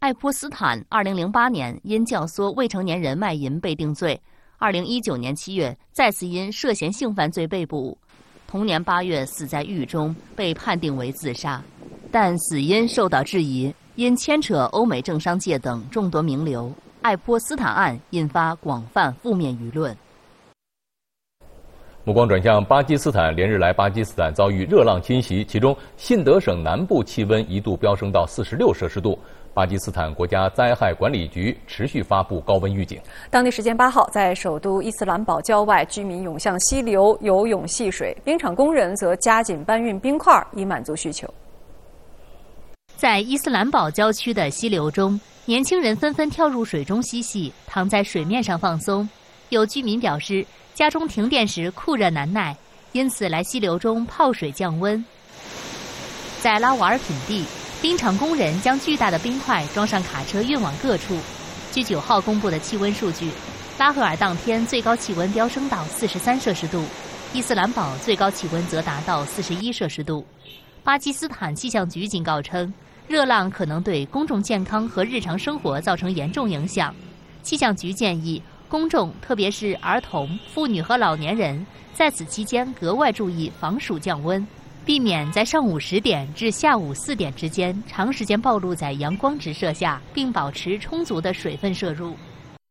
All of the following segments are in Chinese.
爱泼斯坦2008年因教唆未成年人卖淫被定罪，2019年7月再次因涉嫌性犯罪被捕，同年8月死在狱中，被判定为自杀，但死因受到质疑，因牵扯欧美政商界等众多名流，爱泼斯坦案引发广泛负面舆论。 目光转向巴基斯坦，连日来巴基斯坦遭遇热浪侵袭，其中信德省南部气温一度飙升到46摄氏度。巴基斯坦国家灾害管理局持续发布高温预警。 当地时间8号，在首都伊斯兰堡郊外，居民涌向溪流游泳戏水，冰场工人则加紧搬运冰块以满足需求。 在伊斯兰堡郊区的溪流中，年轻人纷纷跳入水中嬉戏，躺在水面上放松。有居民表示，家中停电时酷热难耐，因此来溪流中泡水降温。在拉瓦尔品地，冰场工人将巨大的冰块装上卡车运往各处。据9号公布的气温数据，拉合尔当天最高气温飙升到43摄氏度，伊斯兰堡最高气温则达到41摄氏度。巴基斯坦气象局警告称，热浪可能对公众健康和日常生活造成严重影响。气象局建议公众，特别是儿童、妇女和老年人，在此期间格外注意防暑降温，避免在上午10点至下午4点之间长时间暴露在阳光直射下，并保持充足的水分摄入。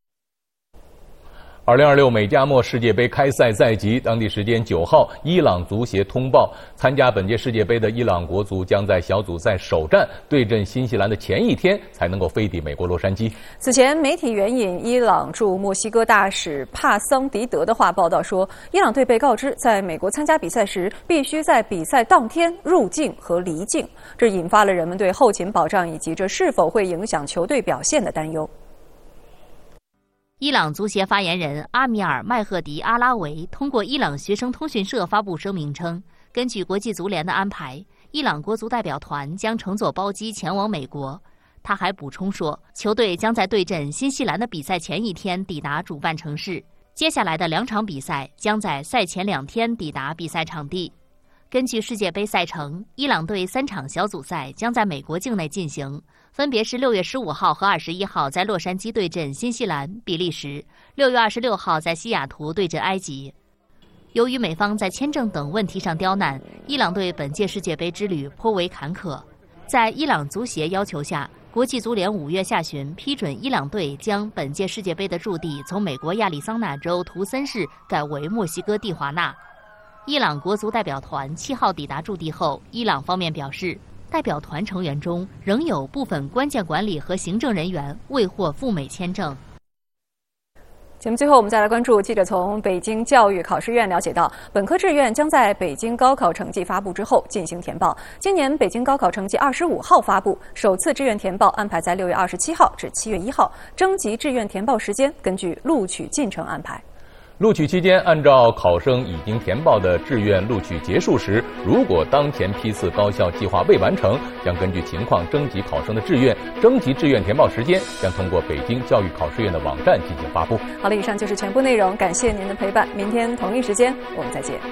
2026美加墨世界杯开赛在即，当地时间9号，伊朗足协通报，参加本届世界杯的伊朗国足将在小组赛首战对阵新西兰的前一天才能够飞抵美国洛杉矶。 此前，媒体援引伊朗驻墨西哥大使帕桑迪德的话报道说，伊朗队被告知在美国参加比赛时必须在比赛当天入境和离境，这引发了人们对后勤保障以及这是否会影响球队表现的担忧。 伊朗足协发言人阿米尔·麦赫迪·阿拉维通过伊朗学生通讯社发布声明称，根据国际足联的安排，伊朗国足代表团将乘坐包机前往美国。他还补充说，球队将在对阵新西兰的比赛前一天抵达主办城市，接下来的2场比赛将在赛前2天抵达比赛场地。根据世界杯赛程，伊朗队3场小组赛将在美国境内进行，分别是6月15号和21号在洛杉矶对阵新西兰、比利时，6月26号在西雅图对阵埃及。由于美方在签证等问题上刁难，伊朗队本届世界杯之旅颇为坎坷。在伊朗足协要求下，国际足联5月下旬批准伊朗队将本届世界杯的驻地从美国亚利桑那州图森市改为墨西哥蒂华纳。伊朗国足代表团7号抵达驻地后，伊朗方面表示，代表团成员中仍有部分关键管理和行政人员未获赴美签证。 节目最后，我们再来关注记者从北京教育考试院了解到，本科志愿将在北京高考成绩发布之后进行填报。今年北京高考成绩25号发布，首次志愿填报安排在6月27号至7月1号，征集志愿填报时间根据录取进程安排。 录取期间，按照考生已经填报的志愿录取结束时，如果当前批次高校计划未完成，将根据情况征集考生的志愿，征集志愿填报时间将通过北京教育考试院的网站进行发布。 好了，以上就是全部内容，感谢您的陪伴，明天同一时间我们再见。